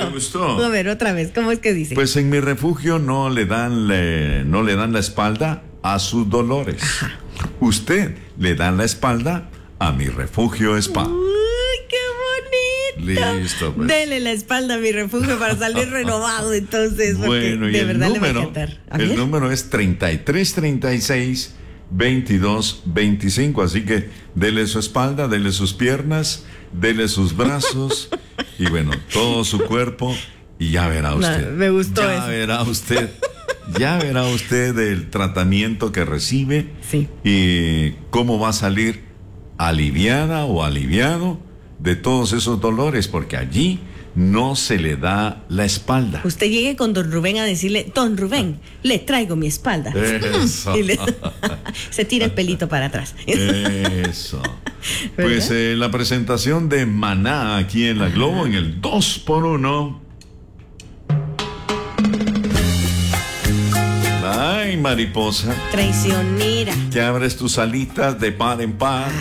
me gustó. A ver, otra vez, ¿cómo es que dice? Pues en mi refugio no le dan la espalda a sus dolores. Ajá. Usted le da la espalda a mi refugio spa. ¡Uy, qué bonito! Listo, pues. Dele la espalda a mi refugio para salir renovado, entonces, porque Bueno, y de el verdad le va a número, encantar. el número es 3336-2225. Así que dele su espalda, dele sus piernas, dele sus brazos y bueno, todo su cuerpo y ya verá usted. Me gustó ya eso. Ya verá usted el tratamiento que recibe. Sí. Y cómo va a salir aliviada o aliviado de todos esos dolores, porque allí no se le da la espalda. Usted llegue con don Rubén a decirle, don Rubén, le traigo mi espalda. Eso. Y se tira el pelito para atrás. Eso. Pues la presentación de Maná aquí en la Globo en el 2x1. Ay, mariposa, Traicionera. que abres tus alitas de par en par.